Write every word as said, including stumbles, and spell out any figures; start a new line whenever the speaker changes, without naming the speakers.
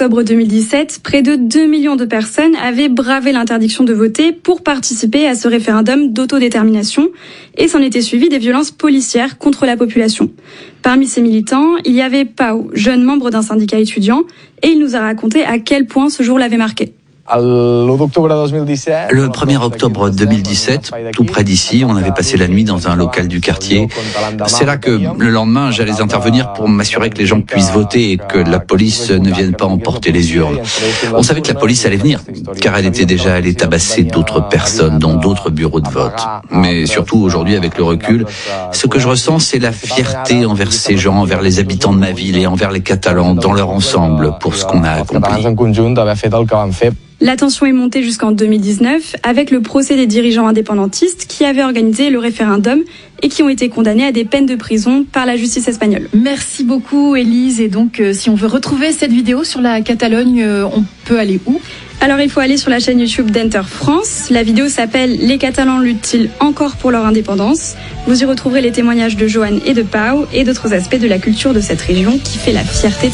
octobre deux mille dix-sept, près de deux millions de personnes avaient bravé l'interdiction de voter pour participer à ce référendum d'autodétermination et s'en était suivi des violences policières contre la population. Parmi ces militants, il y avait Pau, jeune membre d'un syndicat étudiant, et il nous a raconté à quel point ce jour l'avait marqué.
Le premier octobre deux mille dix-sept, tout près d'ici, on avait passé la nuit dans un local du quartier. C'est là que, le lendemain, j'allais intervenir pour m'assurer que les gens puissent voter et que la police ne vienne pas emporter les urnes. On savait que la police allait venir, car elle était déjà allée tabasser d'autres personnes dans d'autres bureaux de vote. Mais surtout, aujourd'hui, avec le recul, ce que je ressens, c'est la fierté envers ces gens, envers les habitants de ma ville et envers les Catalans dans leur ensemble pour ce qu'on a accompli.
La tension est montée jusqu'en deux mille dix-neuf avec le procès des dirigeants indépendantistes qui avaient organisé le référendum et qui ont été condamnés à des peines de prison par la justice espagnole.
Merci beaucoup Élise. Et donc euh, si on veut retrouver cette vidéo sur la Catalogne, euh, on peut aller où ?
Alors il faut aller sur la chaîne YouTube d'Enter France. La vidéo s'appelle « Les Catalans luttent-ils encore pour leur indépendance ?» Vous y retrouverez les témoignages de Joan et de Pau et d'autres aspects de la culture de cette région qui fait la fierté de